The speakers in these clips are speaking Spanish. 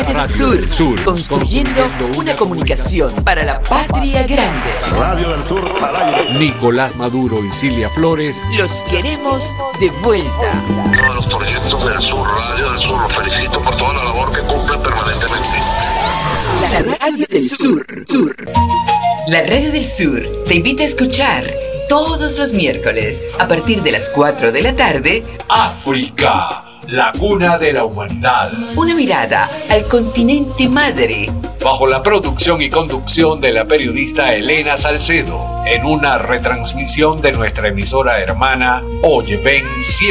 Radio del Sur, construyendo una comunicación para la patria grande. Radio del Sur al aire. Nicolás Maduro y Cilia Flores los queremos de vuelta. Todos los torcitos del Sur, Radio del Sur, los felicito por toda la labor que cumplen permanentemente. La Radio del Sur. La Radio del Sur te invita a escuchar todos los miércoles a partir de las 4 de la tarde África, la cuna de la humanidad. Una mirada al continente madre. Bajo la producción y conducción de la periodista Elena Salcedo, en una retransmisión de nuestra emisora hermana Oyeven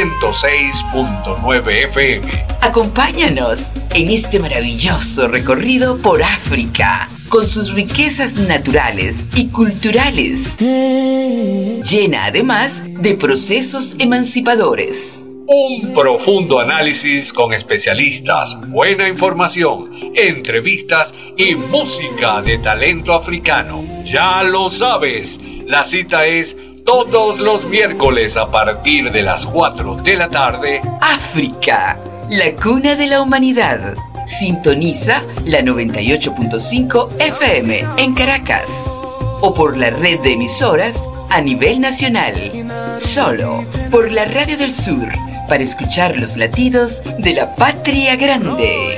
106.9 FM. Acompáñanos en este maravilloso recorrido por África, con sus riquezas naturales y culturales, llena además de procesos emancipadores. Un profundo análisis con especialistas, buena información, entrevistas y música de talento africano. Ya lo sabes, la cita es todos los miércoles a partir de las 4 de la tarde. África, la cuna de la humanidad. Sintoniza la 98.5 FM en Caracas o por la red de emisoras a nivel nacional. Solo por la Radio del Sur, para escuchar los latidos de la patria grande.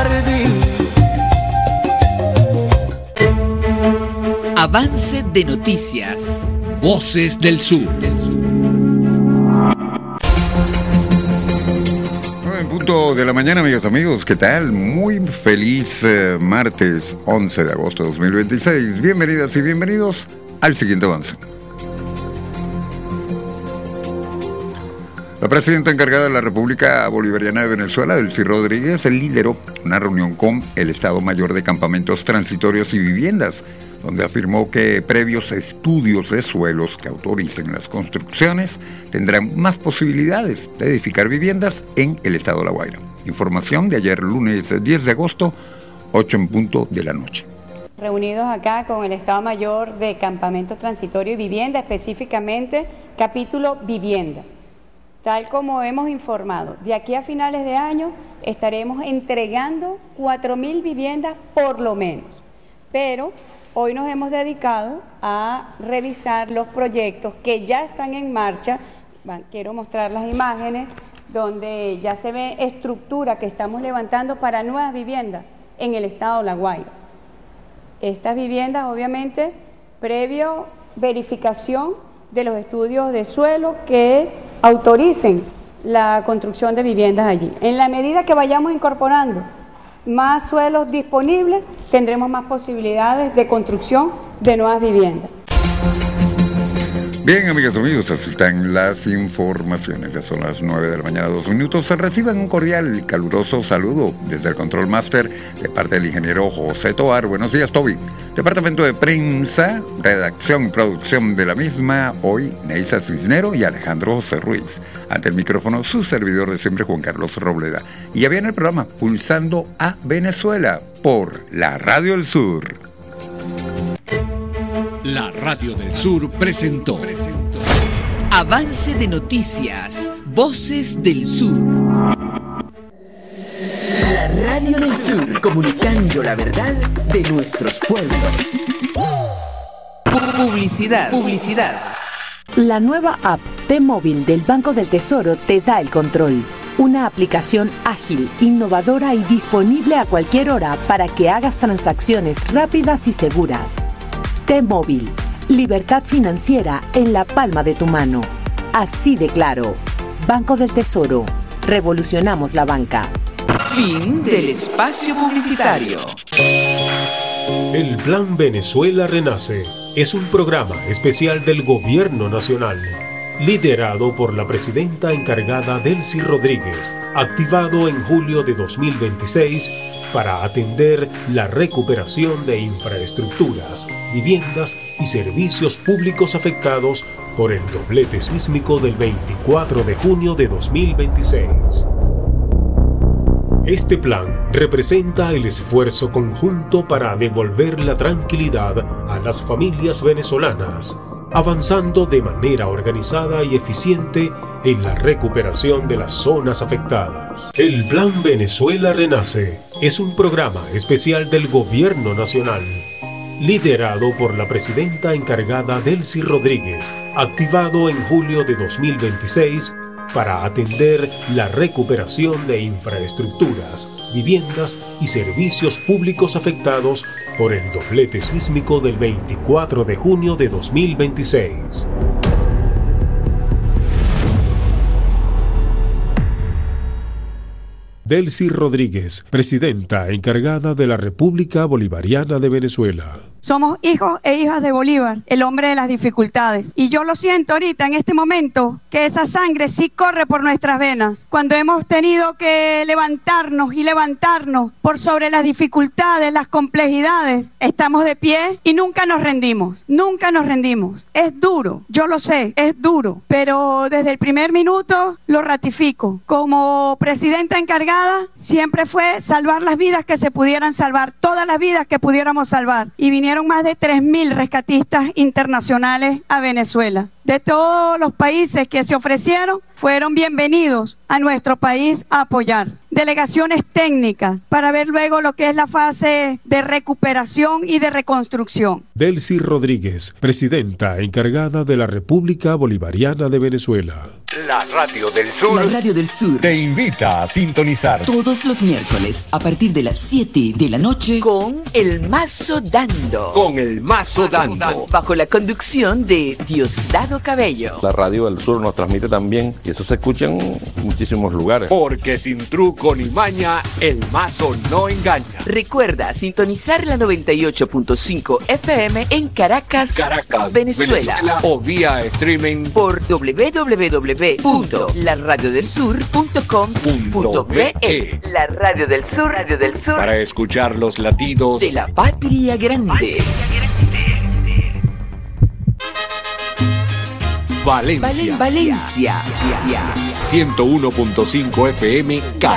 Avance de noticias. Voces del Sur. En punto de la mañana, amigos, ¿qué tal? Muy feliz martes 11 de agosto de 2026. Bienvenidas y bienvenidos al siguiente avance. La presidenta encargada de la República Bolivariana de Venezuela, Delcy Rodríguez, lideró una reunión con el Estado Mayor de Campamentos Transitorios y Viviendas, donde afirmó que previos estudios de suelos que autoricen las construcciones tendrán más posibilidades de edificar viviendas en el estado de La Guaira. Información de ayer lunes 10 de agosto, 8 en punto de la noche. Reunidos acá con el Estado Mayor de Campamentos Transitorios y Vivienda, específicamente capítulo Vivienda. Tal como hemos informado, de aquí a finales de año estaremos entregando 4.000 viviendas por lo menos, pero hoy nos hemos dedicado a revisar los proyectos que ya están en marcha. Quiero mostrar las imágenes donde ya se ve estructura que estamos levantando para nuevas viviendas en el estado de La Guaira. Estas viviendas, obviamente, previo verificación de los estudios de suelo que autoricen la construcción de viviendas allí. En la medida que vayamos incorporando más suelos disponibles, tendremos más posibilidades de construcción de nuevas viviendas. Bien, amigos, así están las informaciones. Ya son las 9 de la mañana, 2 minutos. Reciban un cordial y caluroso saludo desde el Control Master de parte del ingeniero José Tovar. Buenos días, Toby. Departamento de Prensa, redacción y producción de la misma, hoy Neisa Cisnero y Alejandro José Ruiz. Ante el micrófono, su servidor de siempre, Juan Carlos Robleda. Y ya viene el programa Pulsando a Venezuela por la Radio del Sur. La Radio del Sur presentó Avance de noticias, Voces del Sur. La Radio del Sur, comunicando la verdad de nuestros pueblos. Publicidad. La nueva app T-Móvil del Banco del Tesoro te da el control. Una aplicación ágil, innovadora y disponible a cualquier hora para que hagas transacciones rápidas y seguras. T-Móvil, libertad financiera en la palma de tu mano. Así de claro. Banco del Tesoro. Revolucionamos la banca. Fin del espacio publicitario. El Plan Venezuela Renace es un programa especial del Gobierno Nacional, liderado por la presidenta encargada Delcy Rodríguez, activado en julio de 2026 para atender la recuperación de infraestructuras, viviendas y servicios públicos afectados por el doblete sísmico del 24 de junio de 2026. Este plan representa el esfuerzo conjunto para devolver la tranquilidad a las familias venezolanas, avanzando de manera organizada y eficiente en la recuperación de las zonas afectadas. El Plan Venezuela Renace es un programa especial del Gobierno Nacional, liderado por la presidenta encargada Delcy Rodríguez, activado en julio de 2026 para atender la recuperación de infraestructuras, viviendas y servicios públicos afectados por el doblete sísmico del 24 de junio de 2026. Delcy Rodríguez, presidenta encargada de la República Bolivariana de Venezuela. Somos hijos e hijas de Bolívar, el hombre de las dificultades. Y yo lo siento ahorita, en este momento, que esa sangre sí corre por nuestras venas. Cuando hemos tenido que levantarnos por sobre las dificultades, las complejidades, estamos de pie y nunca nos rendimos. Nunca nos rendimos. Es duro, yo lo sé, es duro. Pero desde el primer minuto lo ratifico. Como presidenta encargada, siempre fue salvar las vidas que se pudieran salvar, todas las vidas que pudiéramos salvar. Y vinieron más de 3.000 rescatistas internacionales a Venezuela. De todos los países que se ofrecieron, fueron bienvenidos a nuestro país a apoyar. Delegaciones técnicas para ver luego lo que es la fase de recuperación y de reconstrucción. Delcy Rodríguez, presidenta encargada de la República Bolivariana de Venezuela. La Radio del Sur. La Radio del Sur Te invita a sintonizar todos los miércoles a partir de las 7 de la noche con El Mazo Dando. Con El Mazo Dando. Bajo la conducción de Diosdado Cabello. La Radio del Sur nos transmite también y eso se escucha en muchísimos lugares. Porque sin truco ni maña, el mazo no engaña. Recuerda sintonizar la 98.5 FM en Caracas, Venezuela. O vía streaming por www.laradiodelsur.com.be. La Radio del Sur, para escuchar los latidos de la patria grande. Valencia. 101.5 FM.